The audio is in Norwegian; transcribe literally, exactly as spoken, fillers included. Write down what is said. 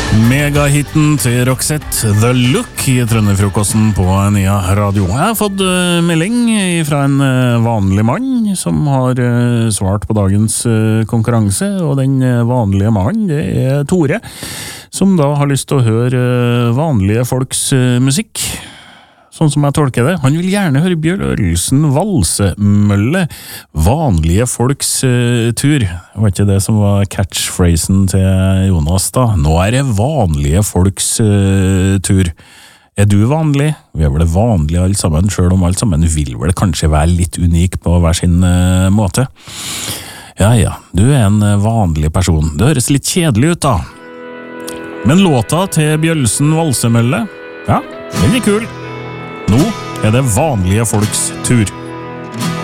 Megahitten til Roxette, The Look, i Trønderfrokosten på Nia Radio. Jeg har fått uh, melding fra en uh, vanlig mann som har uh, svart på dagens uh, konkurranse, og den uh, vanlige mannen, det er Tore, som da har lyst til å høre uh, vanlige folks uh, musikk. Sånn som jeg tolker det. Han vil gjerne høre Bjørnsen valsemølle, vanlige folks uh, tur. Det var ikke det som var catchphrasen til Jonas da. Nå er det vanlige folks uh, tur. Er du vanlig? Vi er vel vanlige alle sammen, selv om alle sammen vil vel kanskje være litt unik på hver sin uh, måte. Ja, ja, du er en uh, vanlig person. Det høres litt kjedelig ut da. Men låta til Bjørnsen valsemølle, ja, den er kul. Nå er det vanlige folks tur.